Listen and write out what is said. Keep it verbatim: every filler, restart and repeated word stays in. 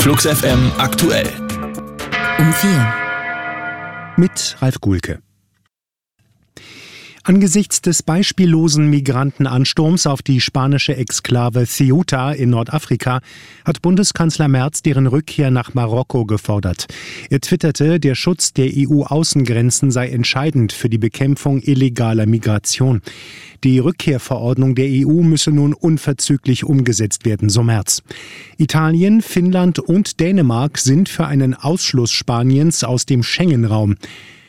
Flux F M aktuell. Um vier. Mit Ralf Guhlke. Angesichts des beispiellosen Migrantenansturms auf die spanische Exklave Ceuta in Nordafrika hat Bundeskanzler Merz deren Rückkehr nach Marokko gefordert. Er twitterte, der Schutz der E U-Außengrenzen sei entscheidend für die Bekämpfung illegaler Migration. Die Rückkehrverordnung der E U müsse nun unverzüglich umgesetzt werden, so Merz. Italien, Finnland und Dänemark sind für einen Ausschluss Spaniens aus dem Schengen-Raum.